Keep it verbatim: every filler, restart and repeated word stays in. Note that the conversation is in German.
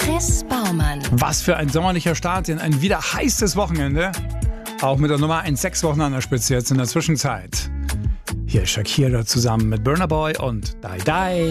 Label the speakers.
Speaker 1: Chris Baumann.
Speaker 2: Was für ein sommerlicher Start in ein wieder heißes Wochenende. Auch mit der Nummer eins sechs Wochen an der Spitze jetzt in der Zwischenzeit. Hier ist Shakira zusammen mit Burna Boy und Dai Dai.